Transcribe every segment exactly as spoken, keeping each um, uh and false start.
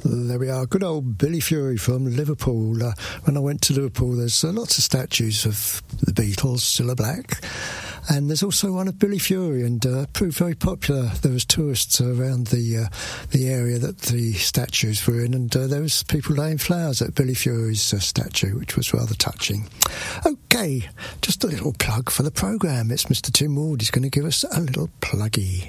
There we are, good old Billy Fury from Liverpool. Uh, when I went to Liverpool, there's uh, lots of statues of the Beatles, Cilla Black, and there's also one of Billy Fury, and uh, proved very popular. There was tourists around the uh, the area that the statues were in, and uh, there was people laying flowers at Billy Fury's uh, statue, which was rather touching. OK, just a little plug for the programme. It's Mister Tim Ward. He's going to give us a little pluggy.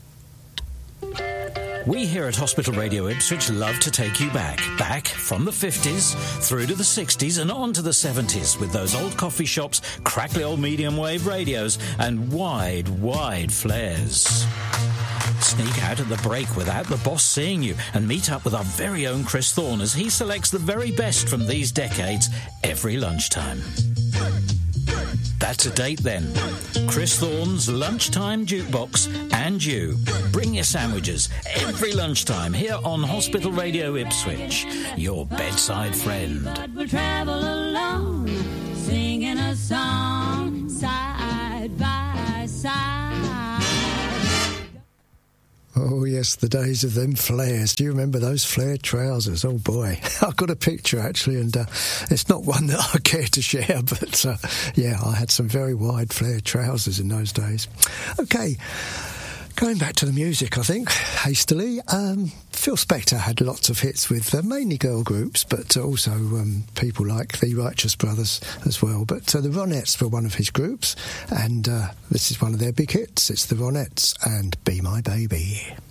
We here at Hospital Radio Ipswich love to take you back, back from the fifties through to the sixties and on to the seventies with those old coffee shops, crackly old medium wave radios and wide, wide flares. Sneak out at the break without the boss seeing you and meet up with our very own Chris Thorne as he selects the very best from these decades every lunchtime. That's a date then. Chris Thorne's Lunchtime Jukebox and you. Bring your sandwiches every lunchtime here on Hospital Radio Ipswich, your bedside friend. But we'll travel along, singing a song, side by side. Oh, yes, the days of them flares. Do you remember those flare trousers? Oh, boy. I've got a picture, actually, and uh, it's not one that I care to share, but, uh, yeah, I had some very wide flare trousers in those days. OK, going back to the music, I think, hastily, um, Phil Spector had lots of hits with uh, mainly girl groups, but also um, people like the Righteous Brothers as well. But uh, the Ronettes were one of his groups, and uh, this is one of their big hits. It's the Ronettes and Be My Baby.